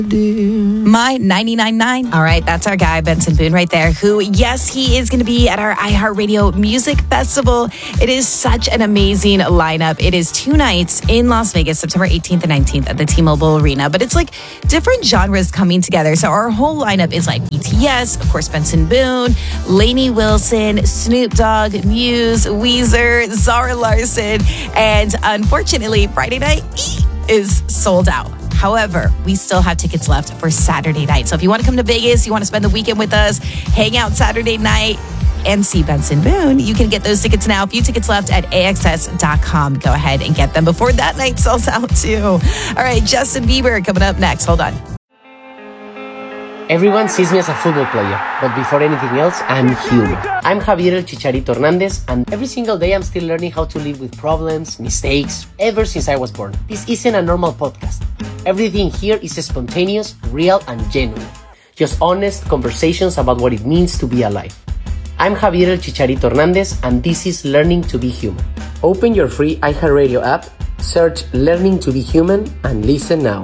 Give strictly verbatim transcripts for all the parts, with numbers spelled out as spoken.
My ninety-nine point nine. All right, that's our guy, Benson Boone, right there, who, yes, he is going to be at our iHeartRadio Music Festival. It is such an amazing lineup. It is two nights in Las Vegas, September eighteenth and nineteenth at the T-Mobile Arena. But it's like different genres coming together. So our whole lineup is like B T S, of course, Benson Boone, Lainey Wilson, Snoop Dogg, Muse, Weezer, Zara Larsson. And unfortunately, Friday night is sold out. However, we still have tickets left for Saturday night. So if you want to come to Vegas, you want to spend the weekend with us, hang out Saturday night, and see Benson Boone, you can get those tickets now. A few tickets left at A X S dot com. Go ahead and get them before that night sells out too. All right, Justin Bieber coming up next. Hold on. Everyone sees me as a football player, but before anything else, I'm human. I'm Javier El Chicharito Hernandez, and every single day I'm still learning how to live with problems, mistakes, ever since I was born. This isn't a normal podcast. Everything here is spontaneous, real, and genuine. Just honest conversations about what it means to be alive. I'm Javier El Chicharito Hernandez, and this is Learning to be Human. Open your free iHeartRadio app, search Learning to be Human, and listen now.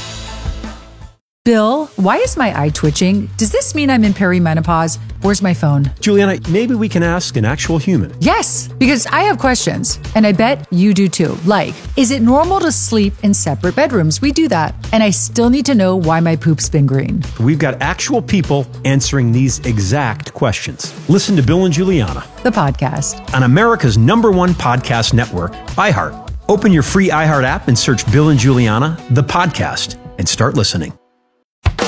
Bill, why is my eye twitching? Does this mean I'm in perimenopause? Where's my phone? Juliana, maybe we can ask an actual human. Yes, because I have questions, and I bet you do too. Like, is it normal to sleep in separate bedrooms? We do that. And I still need to know why my poop's been green. We've got actual people answering these exact questions. Listen to Bill and Juliana, the podcast, on America's number one podcast network, iHeart. Open your free iHeart app and search Bill and Juliana, the podcast, and start listening.